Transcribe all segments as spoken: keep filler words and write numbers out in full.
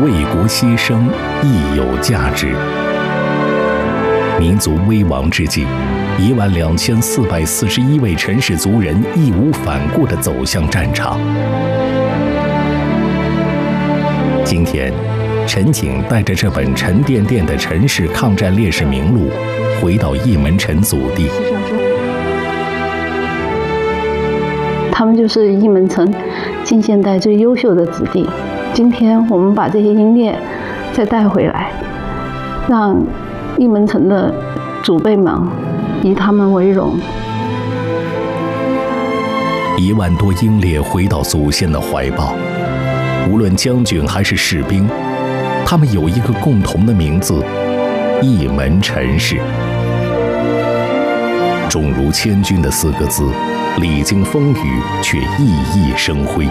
为国牺牲亦有价值。民族危亡之际，一万两千四百四十一位陈氏族人义无反顾地走向战场。今天，陈景带着这本沉甸甸的陈氏抗战烈士名录，回到义门陈祖地。 他们就是义门陈近现代最优秀的子弟。今天我们把这些英烈再带回来，让义门陈的祖辈们以他们为荣。 一万多英烈回到祖先的怀抱，无论将军还是士兵，他们有一个共同的名字——义门陈氏。重如千钧的四个字，历经风雨却熠熠生辉。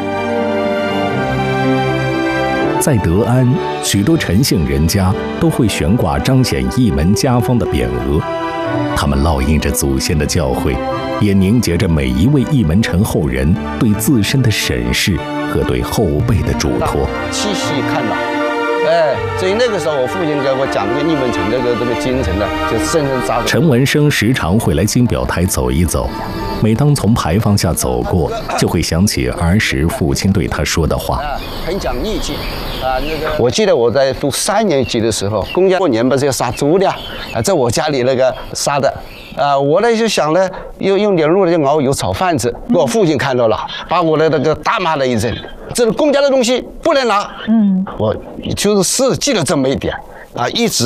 在德安，许多陈姓人家都会悬挂彰显义门家风的匾额，他们烙印着祖先的教诲，也凝结着每一位义门陈后人对自身的审视和对后辈的嘱托。 细细看到，哎，所以那个时候我父亲给我讲这个义门陈这个这个精神呢，就深深扎入。 陈文生时常会来金表台走一走，每当从牌坊下走过，就会想起儿时父亲对他说的话。 很讲义气啊，那个我记得我在读三年级的时候，公家过年不是要杀猪的啊，在我家里那个杀的。啊，我呢就想呢，用用点肉呢就熬油炒饭吃。我父亲看到了，把我的那个大骂了一阵。这是公家的东西，不能拿。嗯，我就是是记了这么一点啊，一直。